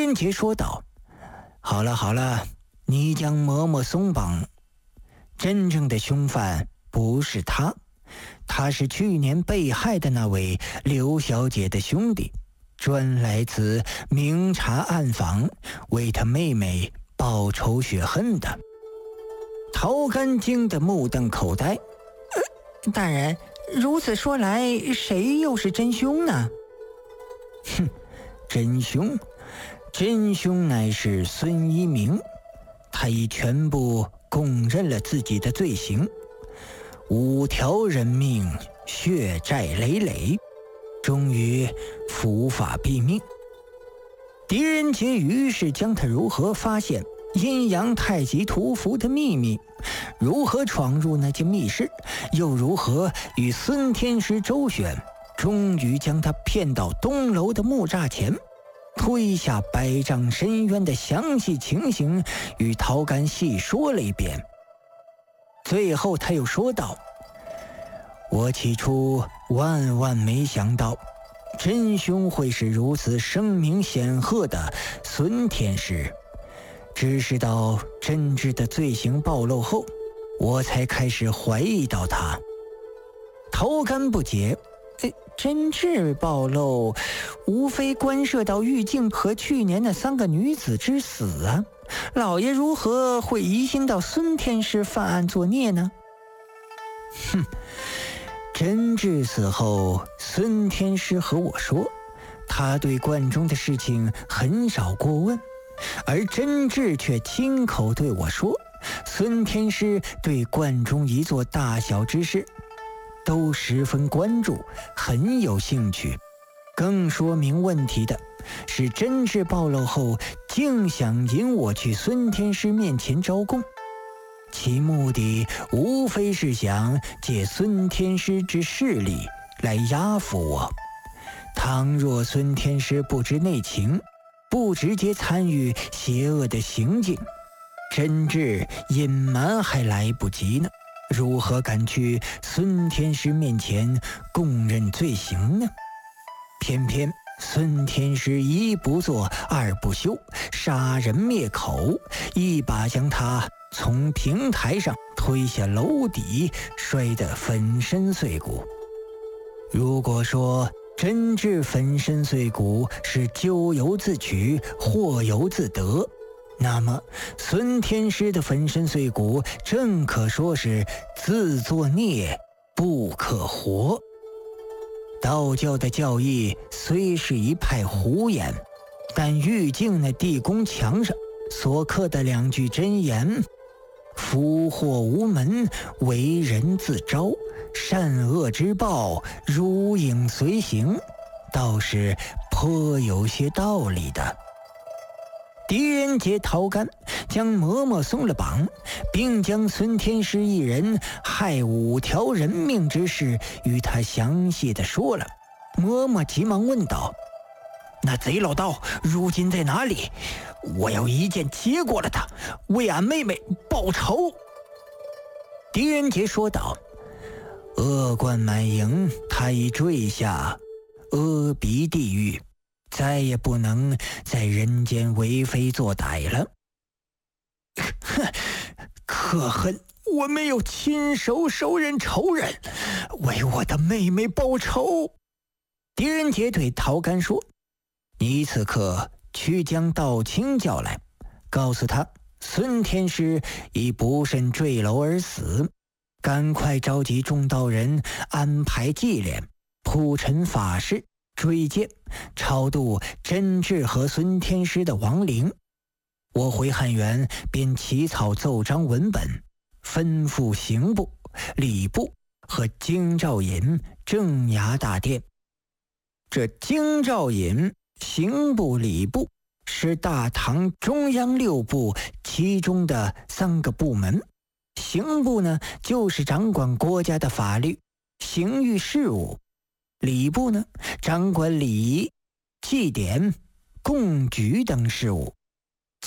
人杰说道：“好了好了，你将嬷嬷松绑。真正的凶犯不是他，他是去年被害的那位刘小姐的兄弟，专来此明察暗访，为他妹妹报仇雪恨的。”陶干惊得目瞪口呆。 大人，如此说来，谁又是真凶呢？ 哼，真凶乃是孙一鸣，他已全部供认了自己的罪行，5条人命，血债累累，终于伏法毙命。狄仁杰于是将他如何发现阴阳太极图符的秘密，如何闯入那间密室，又如何与孙天师周旋，终于将他骗到东楼的木栅前，推下百丈深渊的详细情形与陶干细说了一遍。最后他又说道：“我起初万没想到，真凶会是如此声名显赫的孙天师，只是到真挚的罪行暴露后，我才开始怀疑到他。”陶干不解：“ 真挚暴露，无非关涉到玉镜和去年的3个女子之死啊，老爷如何会疑心到孙天师犯案作孽呢？” 哼，真挚死后，孙天师和我说，他对观中的事情很少过问，而真挚却亲口对我说，孙天师对观中一座大小之事都十分关注，很有兴趣。更说明问题的是，真挚暴露后竟想引我去孙天师面前招供，其目的无非是想借孙天师之势力来压服我。倘若孙天师不知内情，不直接参与邪恶的行径，真挚隐瞒还来不及呢，如何敢去孙天师面前供认罪行呢？偏偏孙天师一不做二不休，杀人灭口，一把将他从平台上推下楼底，摔得粉身碎骨。如果说真挚粉身碎骨是咎由自取，祸由自得，那么孙天师的粉身碎骨正可说是自作孽不可活。道教的教义虽是一派胡言，但玉镜那地宫墙上所刻的2句真言“福祸无门，为人自招，善恶之报，如影随形”，倒是颇有些道理的。狄仁杰、陶干将嬷嬷松了绑，并将孙天师一人害5条人命之事与他详细的说了。嬷嬷急忙问道：“那贼老道如今在哪里？我要一剑接过了他，为俺妹妹报仇。”狄仁杰说道：“恶贯满盈，他已坠下阿鼻地狱，再也不能在人间为非作歹了。”可恨我没有亲手手刃仇人，为我的妹妹报仇。狄仁杰对陶干说：“你此刻去将道清叫来，告诉他孙天师已不慎坠楼而死，赶快召集众道人安排祭殓，铺陈法事，追荐超度真挚和孙天师的亡灵。我回汉源便起草奏章文本，吩咐刑部、礼部和京兆尹镇衙大殿。这京兆尹、刑部、礼部是大唐中央6部其中的3个部门，刑部呢就是掌管国家的法律、刑狱事务，礼部呢掌管礼仪、祭典、贡举等事务。